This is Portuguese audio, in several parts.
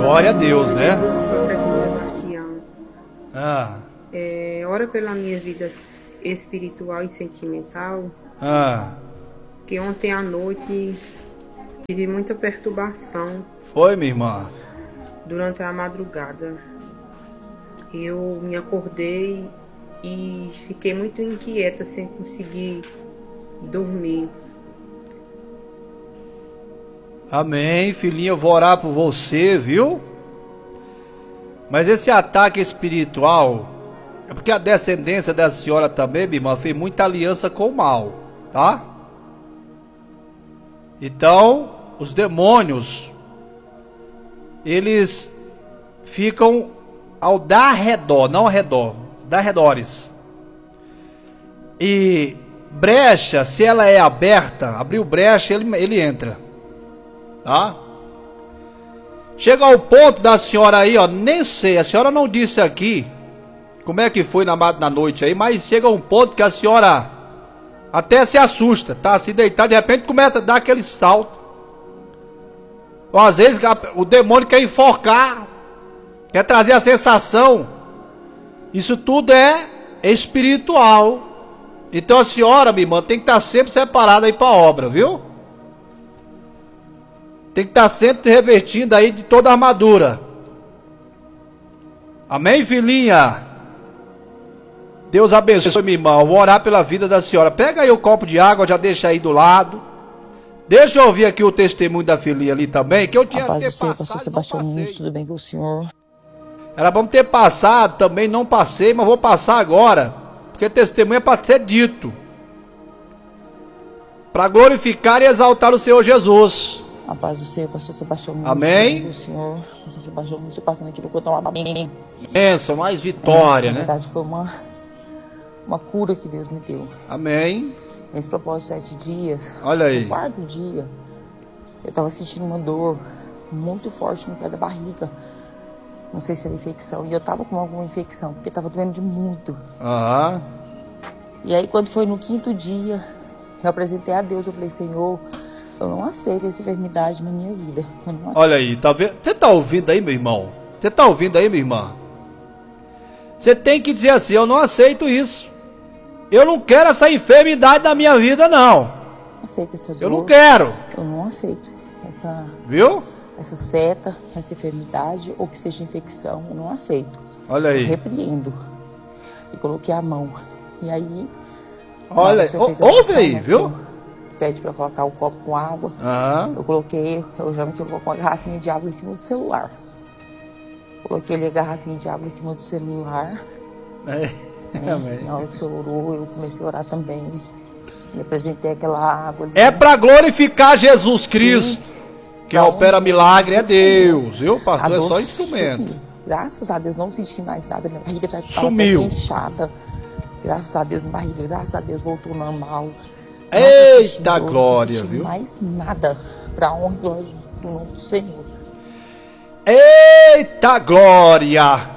Glória a Deus, né? Jesus, profeta Sebastião. Ah. Ora pela minha vida espiritual e sentimental. Que ontem à noite tive muita perturbação. Foi, minha irmã? Durante a madrugada. Eu me acordei e fiquei muito inquieta, sem conseguir dormir. Amém, filhinha, eu vou orar por você, viu? Mas esse ataque espiritual é porque a descendência da senhora também, minha irmã, fez muita aliança com o mal, tá? Então, os demônios, eles ficam ao dar redor, não ao redor, dar redores. E brecha, se ela é aberta, abriu brecha, ele entra, tá? Chega ao ponto da senhora aí, ó, nem sei, a senhora não disse aqui como é que foi na noite aí, mas chega um ponto que a senhora até se assusta, tá? Se deitar, de repente começa a dar aquele salto. Ou às vezes o demônio quer enforcar, quer trazer a sensação. Isso tudo é espiritual. Então a senhora, minha irmã, tem que estar sempre separada aí para a obra, viu? Tem que estar sempre revestindo aí de toda a armadura. Amém, filhinha? Deus abençoe, minha irmã. Eu vou orar pela vida da senhora. Pega aí o copo de água, já deixa aí do lado. Deixa eu ouvir aqui o testemunho da filhinha ali também, que eu tinha que ter passado, pastor Sebastião, tudo bem com o senhor? Era bom ter passado, também não passei, mas vou passar agora, porque testemunho é para ser dito, para glorificar e exaltar o Senhor Jesus. A paz do Senhor, pastor Sebastião. Amém. O Senhor, pastor Sebastião, você passando aqui no cotão lá. Amém. Bênção, mais vitória, né? Na verdade, foi uma cura que Deus me deu. Amém. Nesse propósito de 7 dias. Olha aí. No 4º dia, eu tava sentindo uma dor muito forte no pé da barriga. Não sei se era infecção. E eu tava com alguma infecção, porque tava doendo de muito. Aham. E aí, quando foi no 5º dia, eu apresentei a Deus. Eu falei, Senhor, eu não aceito essa enfermidade na minha vida. Olha aí, tá vendo? Você tá ouvindo aí, meu irmão? Você tá ouvindo aí, minha irmã? Você tem que dizer assim, eu não aceito isso. Eu não quero essa enfermidade na minha vida, não. Aceito essa dor. Eu não quero. Eu não aceito essa... Viu? Essa seta, essa enfermidade, ou que seja infecção, eu não aceito. Olha aí. Eu repreendo. E coloquei a mão. E aí... Olha, ouve aí, viu? Pede pra colocar o copo com água. Eu coloquei, eu geralmente coloco uma garrafinha de água em cima do celular. Coloquei ali a garrafinha de água em cima do celular. Na hora que o senhor orou, eu comecei a orar também. Me apresentei aquela água. É para glorificar Jesus Cristo. Quem opera milagre é Deus, viu, pastor? É só instrumento. Sumiu. Graças a Deus, não senti mais nada. Minha barriga estava sumiu. Inchada. Graças a Deus, minha barriga, graças a Deus, voltou normal. Eita glória, viu? Não mais nada para honra do nome do Senhor. Eita glória!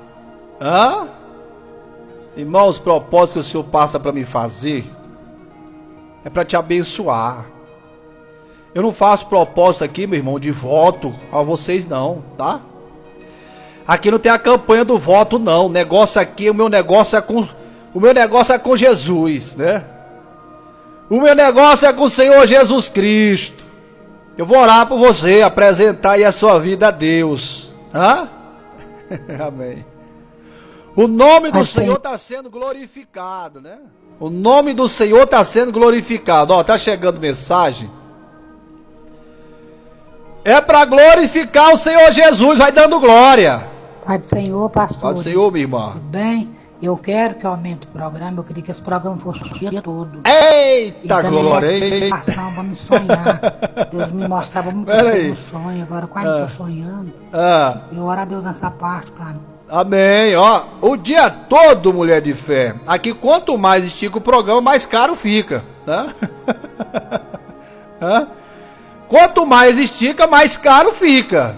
Irmão, os propósitos que o Senhor passa para me fazer é para te abençoar. Eu não faço propósito aqui, meu irmão, de voto a vocês não, tá? Aqui não tem a campanha do voto não. O negócio aqui, o meu negócio é com Jesus, né? O meu negócio é com o Senhor Jesus Cristo. Eu vou orar por você, apresentar aí a sua vida a Deus, Amém. O nome do Senhor está sendo glorificado, né? O nome do Senhor está sendo glorificado. Ó, tá chegando mensagem. É para glorificar o Senhor Jesus, vai dando glória. Pai do Senhor, pastor. Pai do Senhor, minha irmã. Tudo bem? Eu quero que aumente o programa, eu queria que esse programa fosse o dia todo. Eita glória, hein? Vamos sonhar. Deus me mostrava muito no sonho, agora quase estou sonhando. Eu oro a Deus nessa parte para mim. Amém, ó. O dia todo, mulher de fé. Aqui, quanto mais estica o programa, mais caro fica, tá? Quanto mais estica, mais caro fica.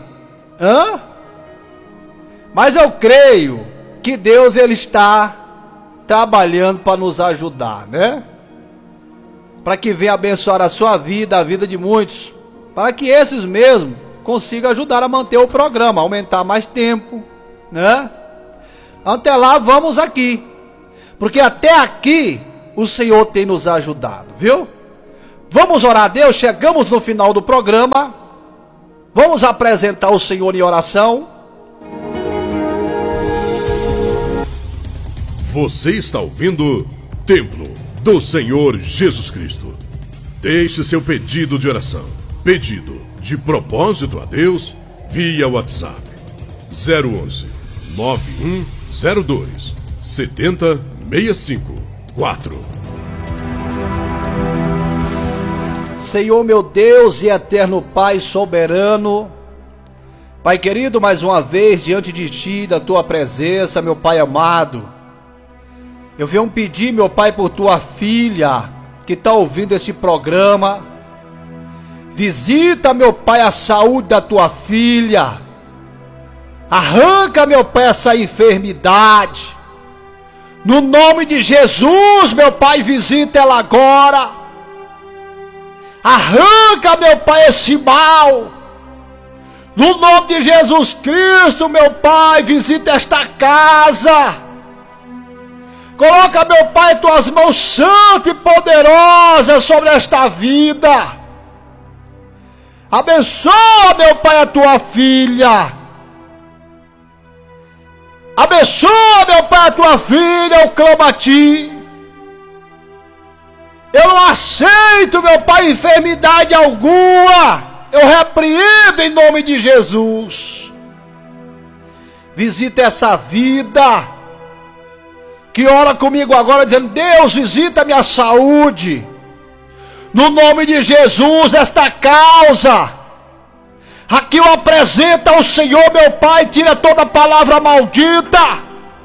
Mas eu creio que Deus, ele está trabalhando para nos ajudar, né? Para que venha abençoar a sua vida, a vida de muitos. Para que esses mesmos consiga ajudar a manter o programa, aumentar mais tempo, né? Até lá, vamos aqui, porque até aqui o Senhor tem nos ajudado, viu? Vamos orar a Deus, chegamos no final do programa, vamos apresentar o Senhor em oração. Você está ouvindo Templo do Senhor Jesus Cristo. Deixe seu pedido de oração, pedido de propósito a Deus, via WhatsApp 011 9102 70654. Senhor meu Deus e eterno Pai soberano, Pai querido, mais uma vez diante de Ti, da Tua presença, meu Pai amado, eu venho pedir, meu Pai, por Tua filha que está ouvindo esse programa. Visita, meu Pai, a saúde da Tua filha. Arranca, meu Pai, essa enfermidade. No nome de Jesus, meu Pai, visita ela agora. Arranca, meu Pai, esse mal. No nome de Jesus Cristo, meu Pai, visita esta casa. Coloca, meu Pai, Tuas mãos santas e poderosas sobre esta vida. Abençoa, meu Pai, a Tua filha. Abençoa, meu Pai, a Tua filha, eu clamo a Ti. Eu não aceito, meu Pai, enfermidade alguma. Eu repreendo em nome de Jesus. Visita essa vida que ora comigo agora dizendo: Deus, visita a minha saúde. No nome de Jesus, esta causa aqui eu apresento ao Senhor, meu Pai. Tira toda palavra maldita,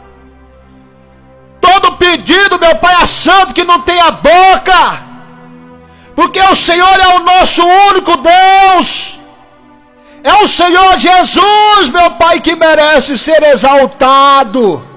todo pedido, meu Pai, a santo que não tem a boca, porque o Senhor é o nosso único Deus. É o Senhor Jesus, meu Pai, que merece ser exaltado.